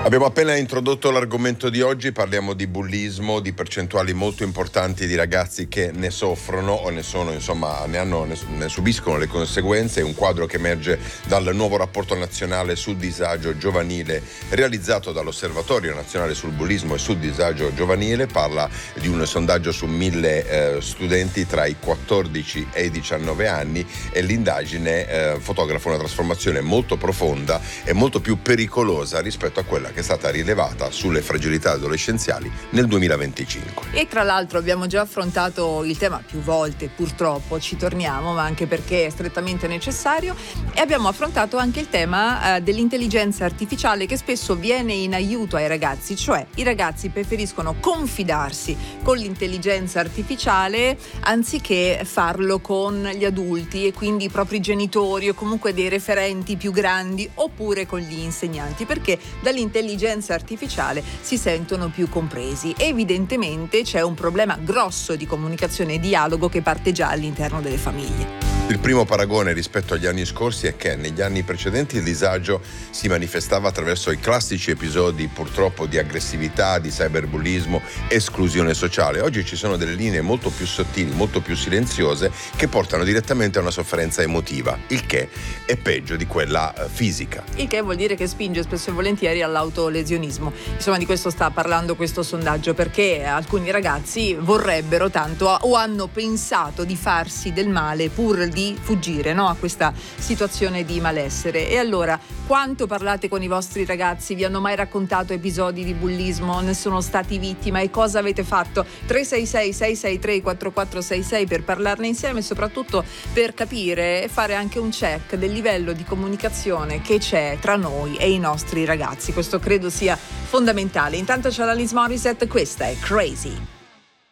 Abbiamo appena introdotto l'argomento di oggi, parliamo di bullismo, di percentuali molto importanti di ragazzi che ne soffrono o ne sono, insomma, ne subiscono le conseguenze. È un quadro che emerge dal nuovo rapporto nazionale sul disagio giovanile realizzato dall'Osservatorio Nazionale sul Bullismo e sul Disagio Giovanile. Parla di un sondaggio su 1000 studenti tra i 14 e i 19 anni e l'indagine fotografa una trasformazione molto profonda e molto più pericolosa rispetto a quella che è stata rilevata sulle fragilità adolescenziali nel 2025. E tra l'altro abbiamo già affrontato il tema più volte, purtroppo ci torniamo, ma anche perché è strettamente necessario, e abbiamo affrontato anche il tema dell'intelligenza artificiale che spesso viene in aiuto ai ragazzi, cioè i ragazzi preferiscono confidarsi con l'intelligenza artificiale anziché farlo con gli adulti e quindi i propri genitori o comunque dei referenti più grandi oppure con gli insegnanti, perché dall'intelligenza artificiale si sentono più compresi. Evidentemente c'è un problema grosso di comunicazione e dialogo che parte già all'interno delle famiglie. Il primo paragone rispetto agli anni scorsi è che negli anni precedenti il disagio si manifestava attraverso i classici episodi purtroppo di aggressività, di cyberbullismo, esclusione sociale. Oggi ci sono delle linee molto più sottili, molto più silenziose che portano direttamente a una sofferenza emotiva, il che è peggio di quella fisica. Il che vuol dire che spinge spesso e volentieri all'autolesionismo. Insomma, di questo sta parlando questo sondaggio, perché alcuni ragazzi vorrebbero tanto o hanno pensato di farsi del male pur di fuggire, no, a questa situazione di malessere. E allora, quanto parlate con i vostri ragazzi? Vi hanno mai raccontato episodi di bullismo? Ne sono stati vittima? E cosa avete fatto? 366 663 4466 per parlarne insieme e soprattutto per capire e fare anche un check del livello di comunicazione che c'è tra noi e i nostri ragazzi. Questo credo sia fondamentale. Intanto c'è la Liz Morissette, questa è Crazy.